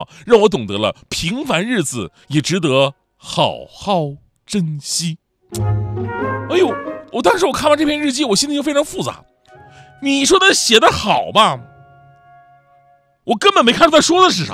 让我懂得了平凡日子也值得好好珍惜。哎呦，当时我看完这篇日记，我心情就非常复杂。你说他写的好吧，我根本没看出他说的是啥。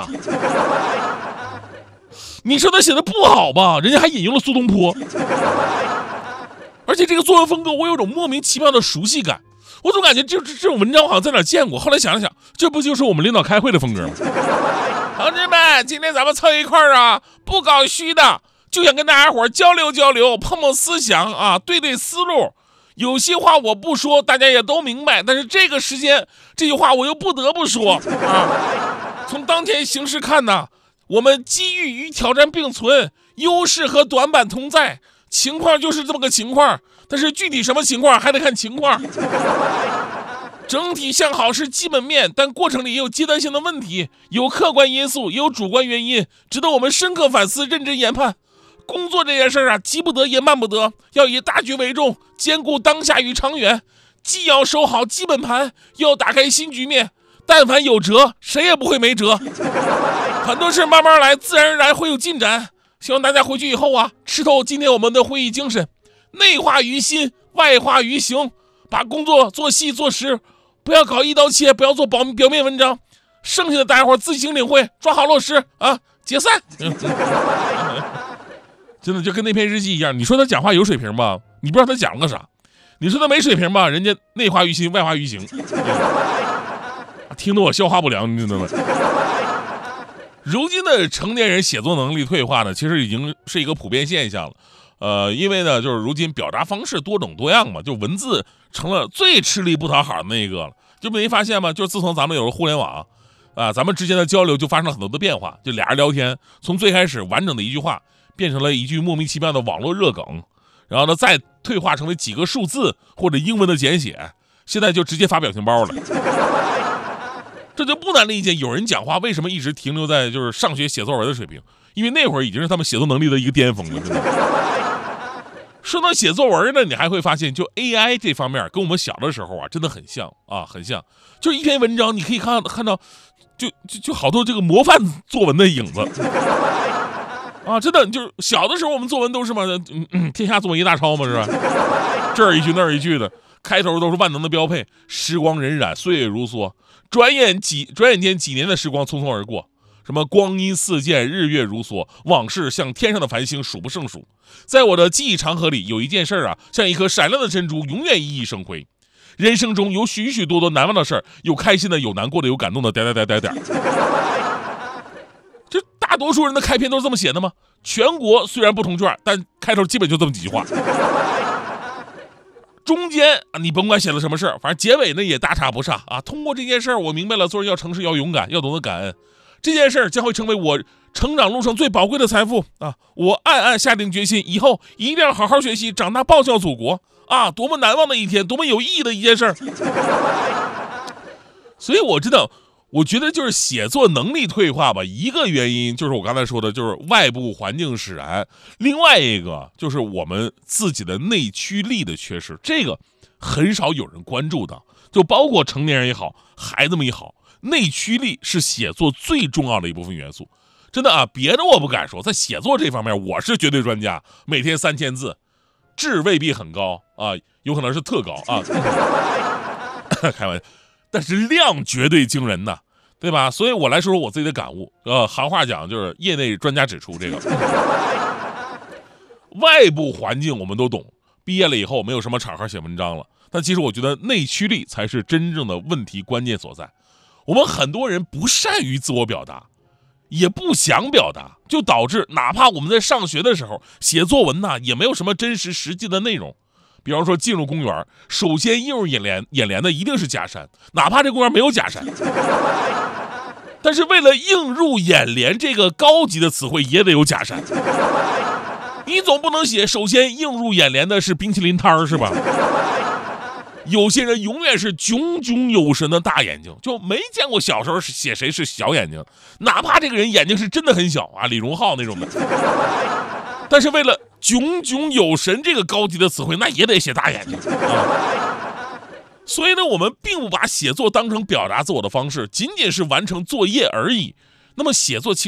你说他写的不好吧，人家还引用了苏东坡。而且这个作文风格我有种莫名其妙的熟悉感，我总感觉这种文章我好像在哪见过。后来想了想，这不就是我们领导开会的风格吗？同志们，今天咱们凑一块儿啊，不搞虚的，就想跟大家伙交流交流，碰碰思想啊，对对思路。有些话我不说，大家也都明白，但是这个时间这句话我又不得不说啊。从当前形势看呢，我们机遇与挑战并存，优势和短板同在，情况就是这么个情况，但是具体什么情况还得看情况。整体向好是基本面，但过程里也有阶段性的问题，有客观因素，也有主观原因，值得我们深刻反思，认真研判。工作这件事啊，急不得也慢不得，要以大局为重，兼顾当下与长远，既要守好基本盘，又要打开新局面。但凡有辙，谁也不会没辙。很多事慢慢来，自然而然会有进展。希望大家回去以后啊，吃透今天我们的会议精神，内化于心，外化于行，把工作做细做实，不要搞一刀切，不要做表面文章。剩下的大家伙自行领会，抓好落实啊！解散。真的就跟那篇日记一样，你说他讲话有水平吧，你不知道他讲了个啥；你说他没水平吧，人家内化于心，外化于行。听得我消化不良，你知道吗？如今的成年人写作能力退化呢，其实已经是一个普遍现象了。因为呢，就是如今表达方式多种多样嘛，就文字成了最吃力不讨好的那一个了。就没发现吗？就自从咱们有了互联网啊，咱们之间的交流就发生了很多的变化。就俩人聊天，从最开始完整的一句话，变成了一句莫名其妙的网络热梗，然后呢再退化成为几个数字或者英文的简写，现在就直接发表情包了。这就不难理解有人讲话为什么一直停留在就是上学写作文的水平，因为那会儿已经是他们写作能力的一个巅峰了。真的。说到写作文呢，你还会发现就 AI 这方面跟我们小的时候啊真的很像啊，很像。就是一篇文章你可以看到就好多这个模范作文的影子。啊，真的就是小的时候我们作文都是嘛，天下作文一大抄嘛，是吧？这儿一句那儿一句的，开头都是万能的标配。时光荏苒，岁月如梭，转眼间几年的时光匆匆而过。什么光阴似箭，日月如梭，往事像天上的繁星数不胜数。在我的记忆长河里，有一件事啊，像一颗闪亮的珍珠，永远熠熠生辉。人生中有许许多多难忘的事儿，有开心的，有难过的，有感动的，点。这大多数人的开篇都是这么写的吗？全国虽然不同卷，但开头基本就这么几句话。中间啊，你甭管写了什么事儿，反正结尾呢也大差不差啊。通过这件事儿，我明白了，做人要诚实，要勇敢，要懂得感恩。这件事儿将会成为我成长路上最宝贵的财富啊！我暗暗下定决心，以后一定要好好学习，长大报效祖国啊！多么难忘的一天，多么有意义的一件事儿。所以我觉得就是写作能力退化吧，一个原因就是我刚才说的，就是外部环境使然；另外一个就是我们自己的内驱力的缺失，这个很少有人关注的，就包括成年人也好，孩子们也好。内驱力是写作最重要的一部分元素，真的啊，别的我不敢说，在写作这方面我是绝对专家，每天3000字，质未必很高啊，有可能是特高啊，开玩笑，但是量绝对惊人呐，对吧？所以我来说说我自己的感悟，行话讲就是业内专家指出，这个外部环境我们都懂，毕业了以后没有什么场合写文章了，但其实我觉得内驱力才是真正的问题关键所在。我们很多人不善于自我表达，也不想表达，就导致哪怕我们在上学的时候写作文呢，也没有什么真实实际的内容。比方说进入公园，首先映入眼帘的一定是假山，哪怕这公园没有假山。但是为了映入眼帘这个高级的词汇，也得有假山。你总不能写首先映入眼帘的是冰淇淋摊儿，是吧？有些人永远是炯炯有神的大眼睛，就没见过小时候写谁是小眼睛，哪怕这个人眼睛是真的很小啊，李荣浩那种的。但是为了炯炯有神这个高级的词汇，那也得写大眼睛啊。所以呢，我们并不把写作当成表达自我的方式，仅仅是完成作业而已。 那么写作其